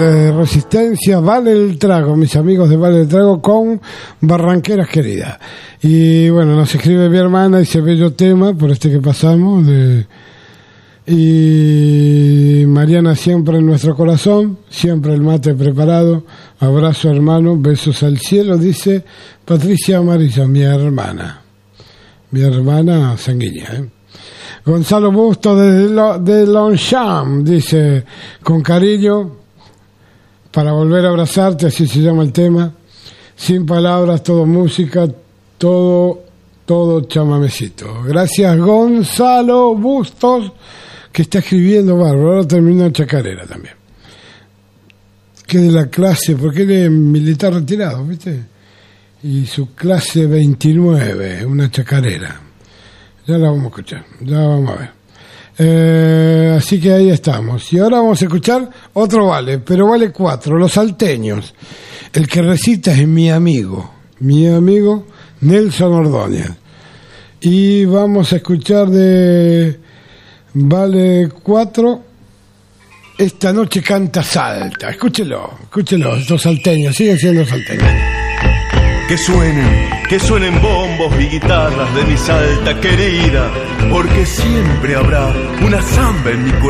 de Resistencia, Vale el Trago, mis amigos de Vale el Trago con Barranqueras Queridas. Y bueno, nos escribe mi hermana, dice bello tema por este que pasamos y Mariana siempre en nuestro corazón, siempre el mate preparado, abrazo hermano, besos al cielo, dice Patricia Amarillo, mi hermana sanguínea, Gonzalo Busto de Longchamp dice con cariño para volver a abrazarte, así se llama el tema, sin palabras, todo música, todo chamamecito. Gracias Gonzalo Bustos, que está escribiendo bárbaro, ahora terminó en chacarera también, que de la clase, porque él es militar retirado, ¿viste? Y su clase 29, una chacarera. Ya la vamos a escuchar, ya vamos a ver. Así que ahí estamos. Y ahora vamos a escuchar otro vale, pero vale 4, Los Salteños. El que recita es mi amigo Nelson Ordóñez. Y vamos a escuchar de vale 4, Esta noche canta Salta. Escúchelo, estos salteños, siguen siendo salteños. Que suenen bombos y guitarras de mi Salta querida, porque siempre habrá una samba en mi corazón.